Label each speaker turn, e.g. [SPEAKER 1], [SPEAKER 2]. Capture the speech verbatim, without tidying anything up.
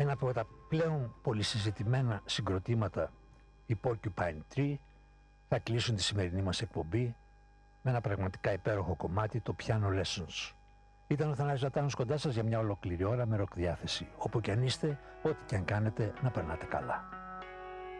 [SPEAKER 1] Ένα από τα πλέον πολυσυζητημένα συγκροτήματα, η Porcupine Tree, θα κλείσουν τη σημερινή μας εκπομπή με ένα πραγματικά υπέροχο κομμάτι, το Piano Lessons. Ήταν ο Θανάσης Ζατάνος κοντά σας για μια ολόκληρη ώρα με ροκ διάθεση. Όπου και αν είστε, ό,τι και αν κάνετε, να περνάτε καλά.